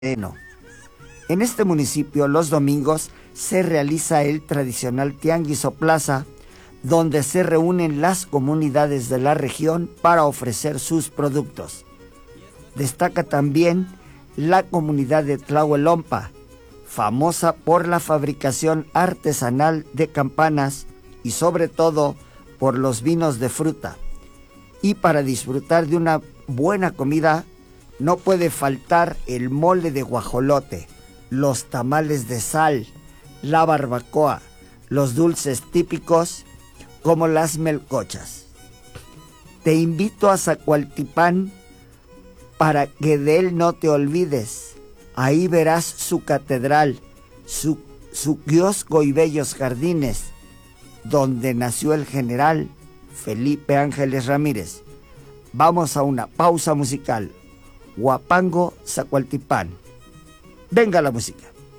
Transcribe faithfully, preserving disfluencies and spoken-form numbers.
Eno. En este municipio los domingos se realiza el tradicional tianguis o plaza, donde se reúnen las comunidades de la región para ofrecer sus productos. Destaca también la comunidad de Tlahuelompa, famosa por la fabricación artesanal de campanas y sobre todo por los vinos de fruta. Y para disfrutar de una buena comida no puede faltar el mole de guajolote, los tamales de sal, la barbacoa, los dulces típicos como las melcochas. Te invito a Zacualtipán para que de él no te olvides. Ahí verás su catedral, su, su kiosco y bellos jardines, donde nació el general Felipe Ángeles Ramírez. Vamos a una pausa musical. Huapango, Zacualtipán. Venga la música.